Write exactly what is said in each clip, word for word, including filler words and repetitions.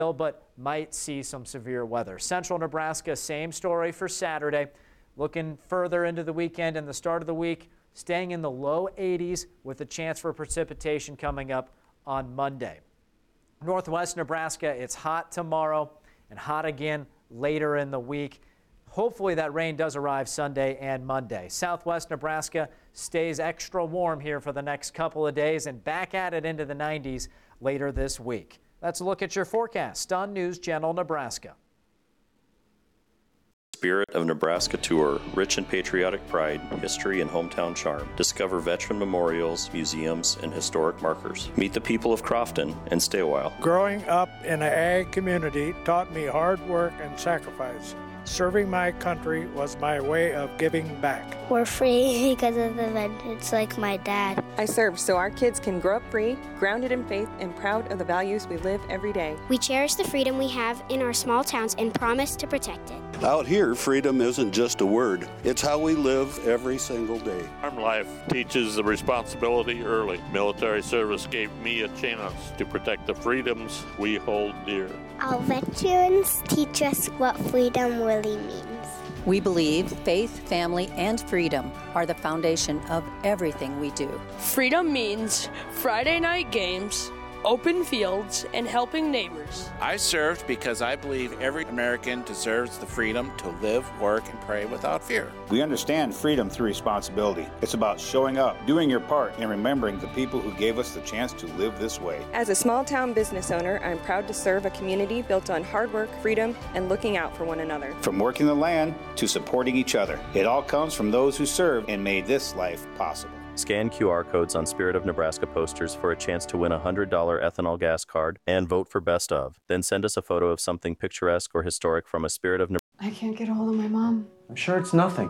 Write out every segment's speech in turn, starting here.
but might see some severe weather. Central Nebraska, same story for Saturday. Looking further into the weekend and the start of the week, staying in the low eighties with a chance for precipitation coming up on Monday. Northwest Nebraska, it's hot tomorrow and hot again later in the week. Hopefully that rain does arrive Sunday and Monday. Southwest Nebraska stays extra warm here for the next couple of days and back at it into the nineties later this week. Let's look at your forecast on News Channel Nebraska. Spirit of Nebraska Tour, rich in patriotic pride, history, and hometown charm. Discover veteran memorials, museums, and historic markers. Meet the people of Crofton and stay a while. Growing up in an ag community taught me hard work and sacrifice. Serving my country was my way of giving back. We're free because of the veterans like my dad. I serve so our kids can grow up free, grounded in faith, and proud of the values we live every day. We cherish the freedom we have in our small towns and promise to protect it. Out here, freedom isn't just a word. It's how we live every single day. Farm life teaches the responsibility early. Military service gave me a chance to protect the freedoms we hold dear. Our veterans teach us what freedom really means. We believe faith, family, and freedom are the foundation of everything we do. Freedom means Friday night games, open fields, and helping neighbors. I served because I believe every American deserves the freedom to live, work, and pray without fear. We understand freedom through responsibility. It's about showing up, doing your part, and remembering the people who gave us the chance to live this way. As a small town business owner, I'm proud to serve a community built on hard work, freedom, and looking out for one another. From working the land to supporting each other, it all comes from those who served and made this life possible. Scan Q R codes on Spirit of Nebraska posters for a chance to win a one hundred dollar ethanol gas card and vote for Best Of. Then send us a photo of something picturesque or historic from a Spirit of Nebraska. I can't get a hold of my mom. I'm sure it's nothing.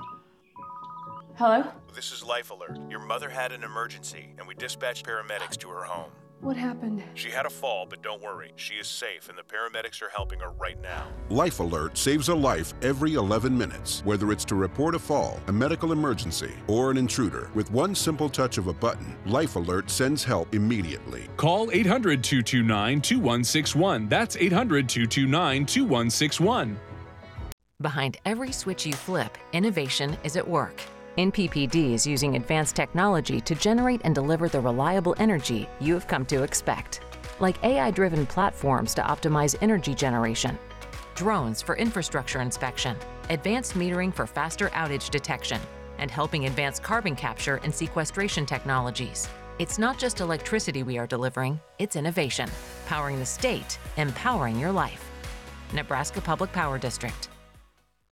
Hello? This is Life Alert. Your mother had an emergency, and we dispatched paramedics to her home. What happened? She had a fall, but don't worry. She is safe, and the paramedics are helping her right now. Life Alert saves a life every eleven minutes, whether it's to report a fall, a medical emergency, or an intruder. With one simple touch of a button, Life Alert sends help immediately. Call eight hundred, two two nine, two one six one. That's eight hundred, two two nine, two one six one. Behind every switch you flip, innovation is at work. N P P D is using advanced technology to generate and deliver the reliable energy you have come to expect, like A I-driven platforms to optimize energy generation, drones for infrastructure inspection, advanced metering for faster outage detection, and helping advance carbon capture and sequestration technologies. It's not just electricity we are delivering, it's innovation, powering the state, empowering your life. Nebraska Public Power District.